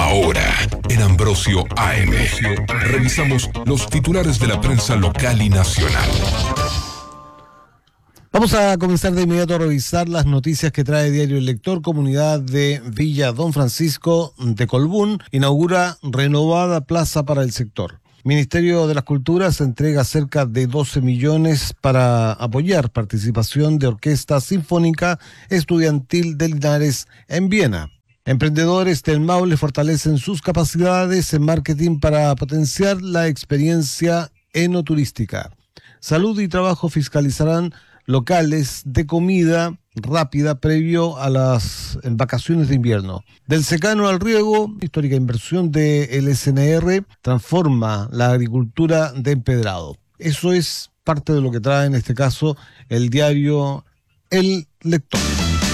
Ahora, en Ambrosio AM, revisamos los titulares de la prensa local y nacional. Vamos a comenzar de inmediato a revisar las noticias que trae Diario El Lector. Comunidad de Villa Don Francisco de Colbún inaugura renovada plaza para el sector. Ministerio de las Culturas entrega cerca de 12 millones para apoyar participación de Orquesta Sinfónica Estudiantil de Linares en Viena. Emprendedores del Maule fortalecen sus capacidades en marketing para potenciar la experiencia enoturística. Salud y Trabajo fiscalizarán locales de comida rápida previo a las vacaciones de invierno. Del secano al riego, histórica inversión del SNR transforma la agricultura de empedrado. Eso es parte de lo que trae en este caso el diario El Lector.